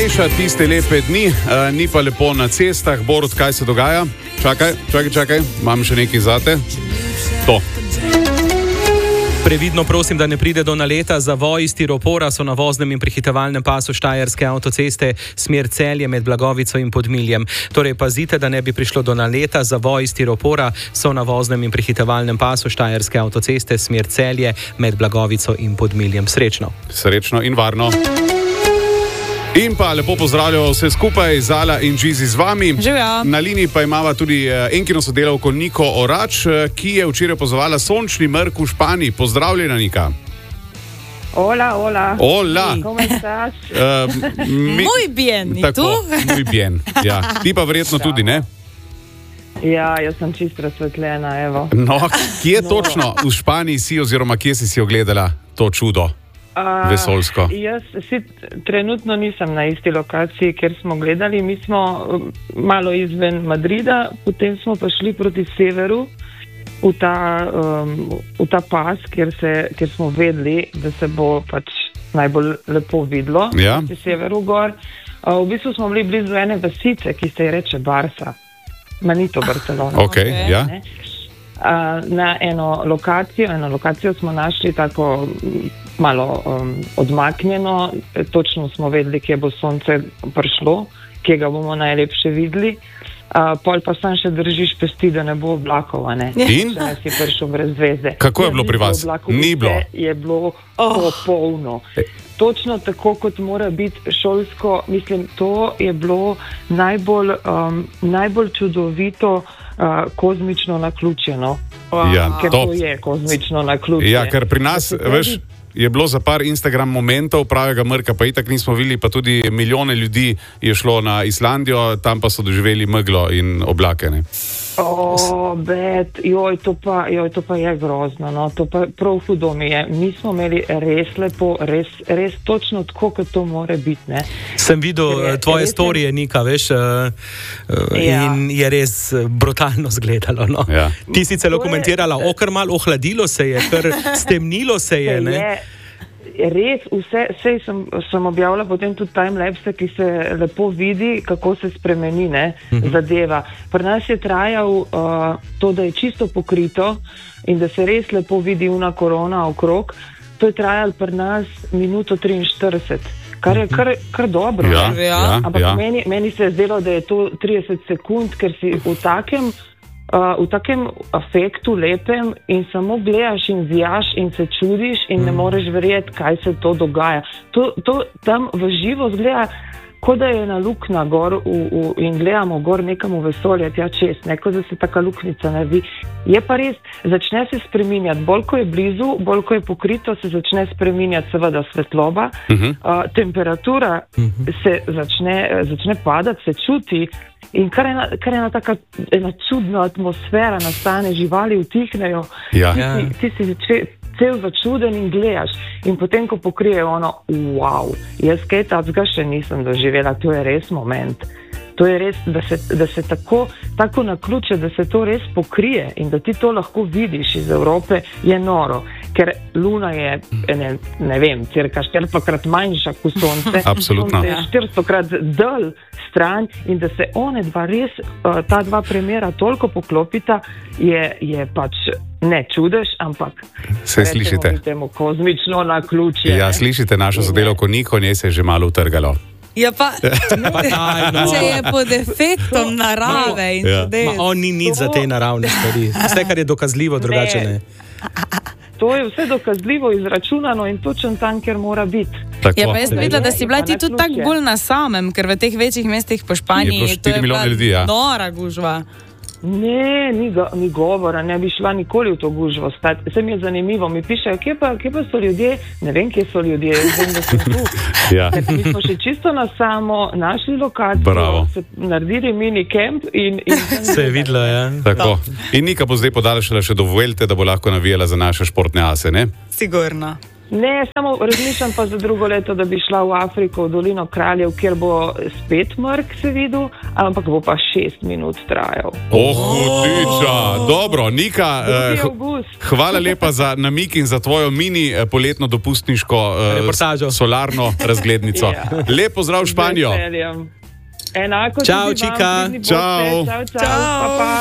cenejša tiste lepe dni, ni pa lepo na cestah. Borut, kaj se dogaja? Čakaj, imam še nekaj zate. To. Previdno prosim, da ne pride do naleta. Zavoji stiropora so na voznem in prehitevalnem pasu Štajerske avtoceste smer Celje med Blagovico in Podmiljem. Torej pazite, da ne bi prišlo do naleta. Zavoji stiropora so na voznem in prehitevalnem pasu Štajerske avtoceste smer Celje med Blagovico in Podmiljem. Srečno. Srečno in varno. In pa lepo pozdravljamo vse skupaj, Zala in Džizi z vami. Živjo. Na liniji pa imava tudi Enkino sodelavko Niko Orač, ki je včeraj opazovala sončni mrk v Španiji. Pozdravljena, Nika. Hola. Hola. ¿Cómo estás? Muy bien, ¿y tú? Muy bien, ja. Ti pa verjetno tudi, ne? Ja, jaz sem čisto razsvetljena, evo. No, kje točno v Španiji si oziroma kje si ogledala to čudo? Vesoljsko. Jaz trenutno nisem na isti lokaciji, kjer smo gledali. Mi smo malo izven Madrida, potem smo pa šli proti severu v ta pas, kjer smo vedeli, da se bo pač najbolj lepo videlo. Ja. Proti severu gor. V bistvu smo bili blizu ene vasice, ki se je reče Barca. Manito Barcelona. Ok, ja. Na eno lokacijo smo našli tako malo odmaknjeno, točno smo vedeli, kje bo sonce prišlo, kje ga bomo najlepše videli. Pol pa sam še držiš pesti, da ne bo oblakov, ne? In? Če si prišel brez veze. Kako je bilo pri vas? Ni bilo. Je bilo popolno. Točno tako, kot mora biti šolsko, mislim, to je bilo najbolj čudovito kozmično naključje, no? Ja, ker to je kozmično naključje. Ja, ker pri nas, veš, je bilo za par Instagram momentov pravega mrka, pa itak nismo videli, pa tudi milijone ljudi je šlo na Islandijo, tam pa so doživeli meglo in oblake, ne? To pa je grozno, no? To pa prav hudo mi je. Mi smo imeli res lepo, res točno tako, kot to more biti, ne? Sem videl tvoje storije, Nika, veš, in je res brutalno zgledalo, no? Ja. Ti si celo komentirala, kar malo ohladilo se je, kar stemnilo se je, ne? Res, vse sem objavila potem tudi timelapse, ki se lepo vidi, kako se spremeni, ne, zadeva. Pri nas je trajal to, da je čisto pokrito in da se res lepo vidi una korona okrog. To je trajalo pri nas minuto 43, kar je kar dobro. Ja. Ampak meni se je zdelo, da je to 30 sekund, ker si v takem afektu lepem in samo gledaš in zijaš in se čudiš in ne moreš verjeti, kaj se to dogaja. To tam v živo zgleda, kot da je ena luknja gor in gledamo gor nekam v vesolje, tja čez, kot da se taka luknica naredi. Je pa res, začne se spreminjati. Bolj ko je blizu, bolj ko je pokrito, se začne spreminjati seveda svetloba. Temperatura se začne padati, se čuti. In kar ena taka ena čudna atmosfera nastane, živali utihnejo, ti si cel začuden in gledaš. In potem, ko pokrijejo wow, jaz kaj takega še nisem doživela, to je res moment. To je res, da se tako naključe, da se to res pokrije in da ti to lahko vidiš iz Evrope, je noro. Ker Luna je, ne vem, cirka 400-krat manjša kot Sonce. Absolutno. Sonce je 400-krat dalj stran in da se one dva res, ta dva primera toliko poklopita, je pač ne čudež, ampak se slišite. Temu kozmično naključje. Ja, slišite našo sodelavko Niko, njej se je že malo utrgalo. Ja, pa če je pod efektom narave in čudež. On ni nič za te naravne stvari. Vse, kar je dokazljivo, drugače ne. To je vse dokazljivo izračunano in točen tam, kjer mora biti. Ja, pa jaz videla, da si bila ti tudi tako bolj na samem, ker v teh večjih mestih po Španiji to je bila nora gužva. Ne, ni govora, ne bi šla nikoli v to gužvo stati. Vse mi je zanimivo, mi pišejo, kje pa so ljudje, ne vem, kje so ljudje, jaz vem, da so tu. Ja. Mi smo še čisto na samo našli lokacijo, se naredili mini kemp in se je videla, ja. Tako. In Nika bo zdaj podaljšala še do Vuelte, da bo lahko navijala za naše športne ase, ne? Sigurno. Ne, samo razmišljam pa za drugo leto, da bi šla v Afriko, v Dolino Kraljev, kjer bo spet mrk se videl, ampak bo pa 6 minut trajal. Hudiča. Dobro, Nika, hvala lepa za namik in za tvojo mini poletno dopustniško solarno razglednico. Lep pozdrav v Španijo. Enako. Čau, Čika. Čau. Pa, pa.